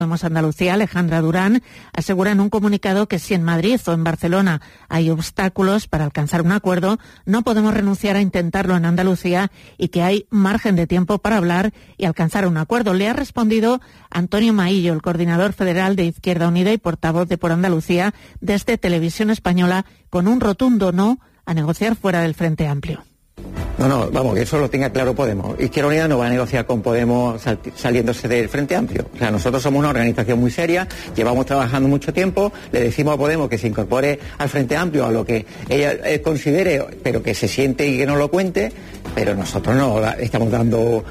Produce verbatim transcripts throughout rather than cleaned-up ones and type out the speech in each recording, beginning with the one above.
Podemos Andalucía, Alejandra Durán, asegura en un comunicado que si en Madrid o en Barcelona hay obstáculos para alcanzar un acuerdo, no podemos renunciar a intentarlo en Andalucía y que hay margen de tiempo para hablar y alcanzar un acuerdo. Le ha respondido Antonio Maillo, el coordinador federal de Izquierda Unida y portavoz de Por Andalucía, desde Televisión Española, con un rotundo no a negociar fuera del Frente Amplio. No, no, vamos, que eso lo tenga claro Podemos. Izquierda Unida no va a negociar con Podemos sal- saliéndose del Frente Amplio. O sea, nosotros somos una organización muy seria, llevamos trabajando mucho tiempo, le decimos a Podemos que se incorpore al Frente Amplio, a lo que ella eh, considere, pero que se siente y que no lo cuente, pero nosotros no da, estamos dando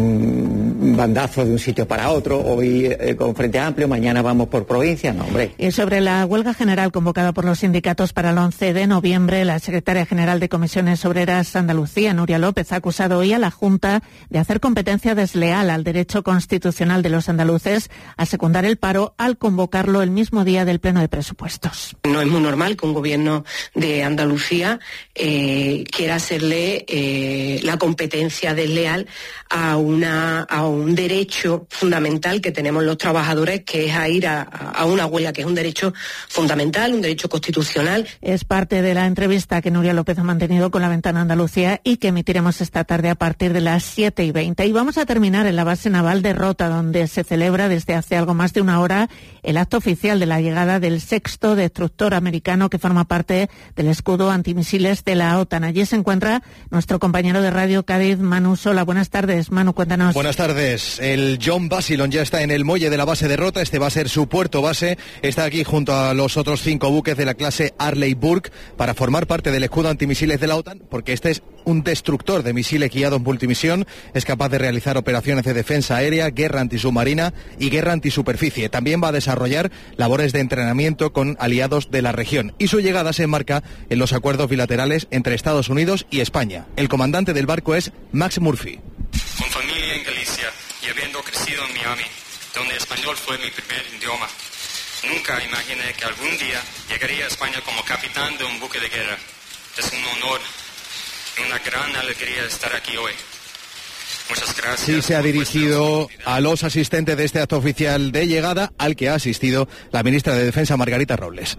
mmm, bandazos de un sitio para otro, hoy eh, con Frente Amplio, mañana vamos por provincia, no, hombre. Y sobre la huelga general convocada por los sindicatos para el once de noviembre, la secretaria general de Comisiones Obreras Andalucía, Nuria López, ha acusado hoy a la Junta de hacer competencia desleal al derecho constitucional de los andaluces a secundar el paro al convocarlo el mismo día del pleno de presupuestos. No es muy normal que un gobierno de Andalucía eh, quiera hacerle eh, la competencia desleal a, una, a un derecho fundamental que tenemos los trabajadores, que es a ir a, a una huelga, que es un derecho fundamental, un derecho constitucional. Es parte de la entrevista que Nuria López ha mantenido con La Ventana Andalucía y que emitiremos esta tarde a partir de las siete y veinte. Y vamos a terminar en la base naval de Rota, donde se celebra desde hace algo más de una hora el acto oficial de la llegada del sexto destructor americano que forma parte del escudo antimisiles de la OTAN. Allí se encuentra nuestro compañero de Radio Cádiz, Manu Sola. Buenas tardes, Manu, cuéntanos. Buenas tardes. El John Basildon ya está en el muelle de la base de Rota. Este va a ser su puerto base. Está aquí junto a los otros cinco buques de la clase Arleigh Burke para formar parte del escudo antimisiles de la OTAN, porque este es un destructor de misiles guiados multimisión. Es capaz de realizar operaciones de defensa aérea, guerra antisubmarina y guerra antisuperficie. También va a desarrollar labores de entrenamiento con aliados de la región. Y su llegada se enmarca en los acuerdos bilaterales entre Estados Unidos y España. El comandante del barco es Max Murphy. Con familia en Galicia y habiendo crecido en Miami, donde español fue mi primer idioma, nunca imaginé que algún día llegaría a España como capitán de un buque de guerra. Es un honor y una gran alegría estar aquí hoy. Muchas gracias. Sí, se ha dirigido a los asistentes de este acto oficial de llegada, al que ha asistido la ministra de Defensa, Margarita Robles.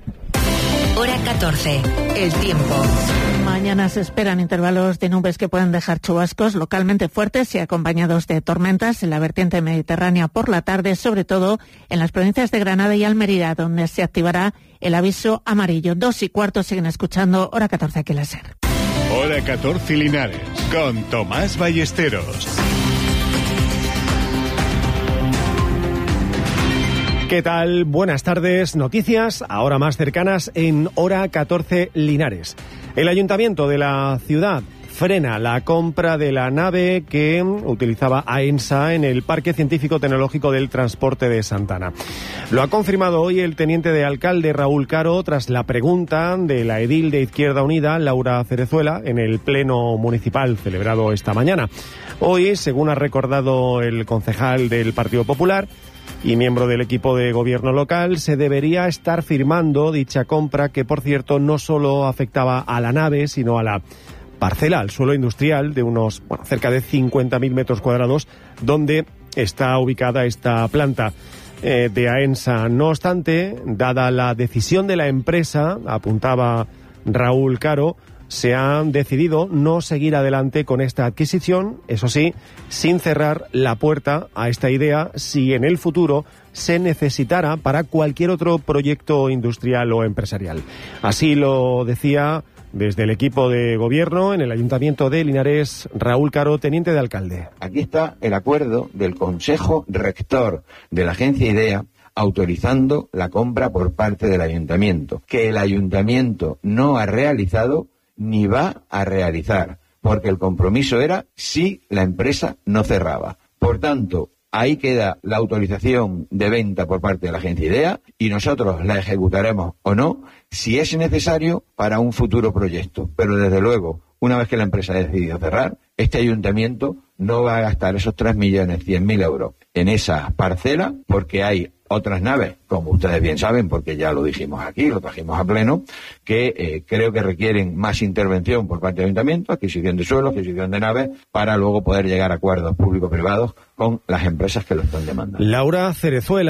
Hora catorce, el tiempo. Mañana se esperan intervalos de nubes que pueden dejar chubascos localmente fuertes y acompañados de tormentas en la vertiente mediterránea por la tarde, sobre todo en las provincias de Granada y Almería, donde se activará el aviso amarillo. Dos y cuarto siguen escuchando Hora catorce aquí en la SER. Hora catorce Linares, con Tomás Ballesteros. ¿Qué tal? Buenas tardes. Noticias ahora más cercanas en Hora catorce Linares. El Ayuntamiento de la ciudad frena la compra de la nave que utilizaba AENSA en el Parque Científico Tecnológico del Transporte de Santana. Lo ha confirmado hoy el teniente de alcalde Raúl Caro tras la pregunta de la edil de Izquierda Unida, Laura Cerezuela, en el pleno municipal celebrado esta mañana. Hoy, según ha recordado el concejal del Partido Popular y miembro del equipo de gobierno local, se debería estar firmando dicha compra, que por cierto no solo afectaba a la nave, sino a la parcela, al suelo industrial de unos, bueno, cerca de cincuenta mil metros cuadrados, donde está ubicada esta planta eh, de AENSA. No obstante, dada la decisión de la empresa, apuntaba Raúl Caro, se han decidido no seguir adelante con esta adquisición, eso sí, sin cerrar la puerta a esta idea si en el futuro se necesitara para cualquier otro proyecto industrial o empresarial. Así lo decía desde el equipo de gobierno en el Ayuntamiento de Linares, Raúl Caro, teniente de alcalde. Aquí está el acuerdo del Consejo Rector de la Agencia IDEA autorizando la compra por parte del Ayuntamiento, que el Ayuntamiento no ha realizado ni va a realizar, porque el compromiso era si la empresa no cerraba. Por tanto, ahí queda la autorización de venta por parte de la agencia IDEA y nosotros la ejecutaremos o no, si es necesario para un futuro proyecto. Pero desde luego, una vez que la empresa ha decidido cerrar, este ayuntamiento no va a gastar esos tres millones cien mil euros en esa parcela, porque hay otras naves, como ustedes bien saben, porque ya lo dijimos aquí, lo trajimos a pleno, que eh, creo que requieren más intervención por parte del ayuntamiento, adquisición de suelo, adquisición de naves, para luego poder llegar a acuerdos público-privados con las empresas que lo están demandando. Laura Cerezuela.